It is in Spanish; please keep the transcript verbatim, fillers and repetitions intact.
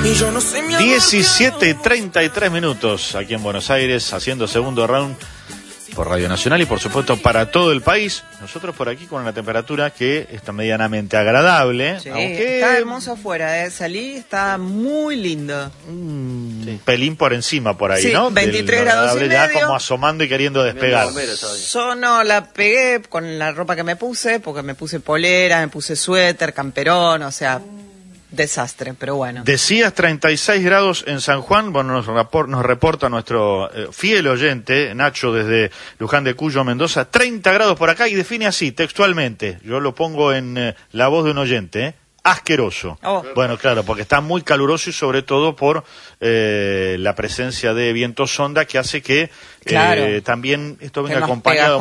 diecisiete y treinta y tres minutos aquí en Buenos Aires, haciendo segundo round por Radio Nacional y por supuesto para todo el país. Nosotros por aquí con una temperatura que está medianamente agradable. Sí, aunque... está hermoso afuera, ¿eh? Salí, está muy lindo. Un sí. pelín por encima por ahí, sí, ¿no? veintitrés grados y ya medio. Como asomando y queriendo despegar. Yo no la pegué con la ropa que me puse, porque me puse polera, me puse suéter, camperón, o sea... desastre, pero bueno. Decías treinta y seis grados en San Juan. Bueno, nos, rapor, nos reporta nuestro eh, fiel oyente, Nacho, desde Luján de Cuyo, Mendoza. treinta grados por acá y define así, textualmente. Yo lo pongo en eh, la voz de un oyente, ¿eh? Asqueroso. Oh. Bueno, claro, porque está muy caluroso y sobre todo por eh, la presencia de viento sonda que hace que claro. eh, también esto venga que acompañado